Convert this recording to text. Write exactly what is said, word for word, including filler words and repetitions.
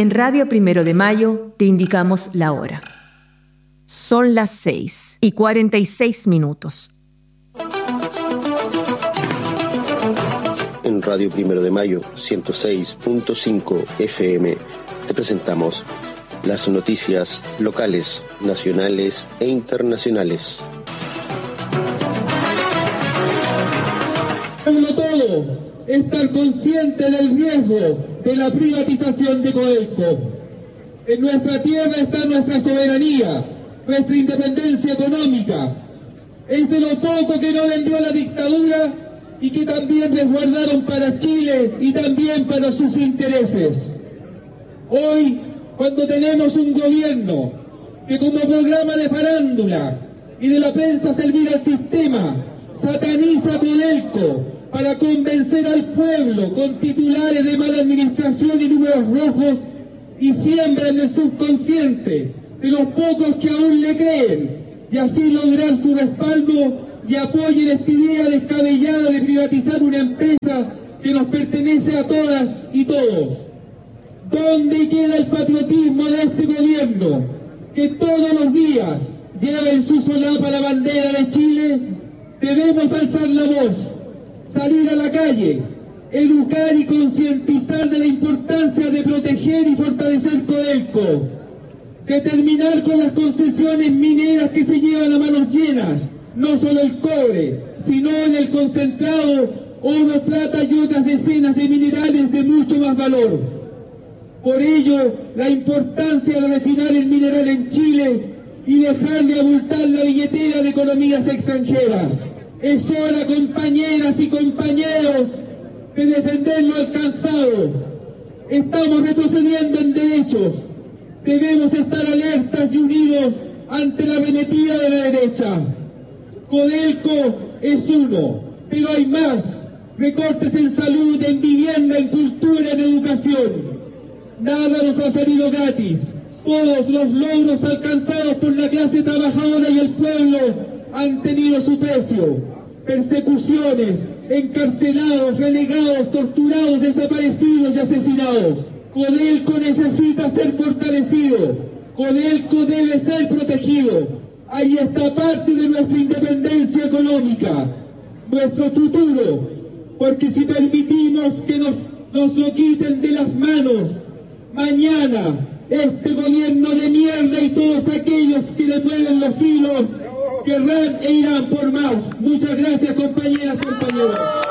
En Radio Primero de Mayo te indicamos la hora. Son las seis y cuarenta y seis minutos. En Radio Primero de Mayo, ciento seis punto cinco F M, te presentamos las noticias locales, nacionales e internacionales. Sobre todo, estar consciente del riesgo de la privatización de Codelco. En nuestra tierra está nuestra soberanía, nuestra independencia económica. Es de lo poco que no vendió la dictadura y que también resguardaron para Chile y también para sus intereses. Hoy, cuando tenemos un gobierno que como programa de farándula y de la prensa servir al sistema, sataniza Codelco para convencer al pueblo con titulares de mala administración y números rojos, y siembra en el subconsciente de los pocos que aún le creen, y así lograr su respaldo y apoyen esta idea descabellada de privatizar una empresa que nos pertenece a todas y todos. ¿Dónde queda el patriotismo de este gobierno que todos los días lleva en su solapa la bandera de Chile? Debemos alzar la voz, salir a la calle, educar y concientizar de la importancia de proteger y fortalecer Codelco, de terminar con las concesiones mineras que se llevan a manos llenas, no solo el cobre, sino en el concentrado, oro, plata y otras decenas de minerales de mucho más valor. Por ello, la importancia de refinar el mineral en Chile y dejar de abultar la billetera de economías extranjeras. Es hora, compañeras y compañeros, de defender lo alcanzado. Estamos retrocediendo en derechos. Debemos estar alertas y unidos ante la arremetida de la derecha. Codelco es uno, pero hay más. Recortes en salud, en vivienda, en cultura, en educación. Nada nos ha salido gratis. Todos los logros alcanzados por la clase trabajadora y el pueblo han tenido su precio. Persecuciones, encarcelados, renegados, torturados, desaparecidos y asesinados. Codelco necesita ser fortalecido. Codelco debe ser protegido. Ahí está parte de nuestra independencia económica, nuestro futuro, porque si permitimos que nos, nos lo quiten de las manos, mañana este gobierno de mierda y todos aquellos que le mueven los hilos querrán e irán por más. Muchas gracias, compañeras, compañeros.